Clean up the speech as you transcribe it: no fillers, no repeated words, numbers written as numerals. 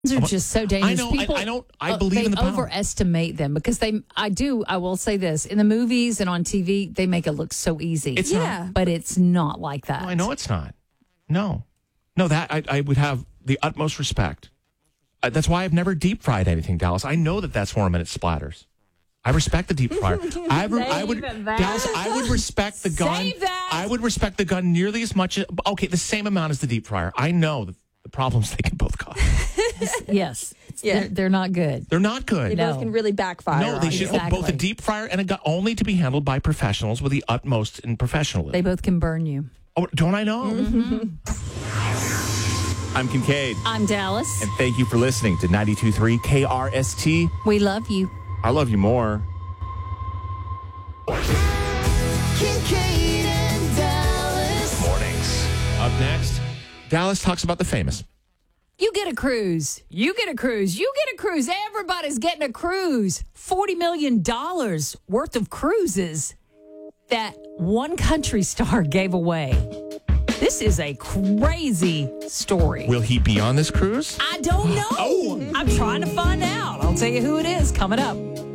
Are just so dangerous. I know. People, I believe in the power. They overestimate them because I will say this. In the movies and on TV, they make it look so easy. It's not. But it's not like that. No, I know it's not. No, that I would have the utmost respect. That's why I've never deep fried anything, Dallas. I know that's 4 minute splatters. I respect the deep fryer. I would, Dallas. I would respect the gun. Save that. I would respect the gun nearly as much. The same amount as the deep fryer. I know the problems they can both cause. Yes. Yeah. They're not good. They're not good. They both can really backfire. No, they should both a deep fryer and a gun only to be handled by professionals with the utmost in professionalism. They both can burn you. Oh, don't I know? I'm Kincaid. I'm Dallas. And thank you for listening to 92.3 KRST. We love you. I love you more. Kincaid and Dallas. Mornings. Up next, Dallas talks about the famous. You get a cruise. You get a cruise. You get a cruise. Everybody's getting a cruise. $40 million worth of cruises that one country star gave away. This is a crazy story. Will he be on this cruise? I don't know. I'm trying to find out. I'll tell you who it is coming up.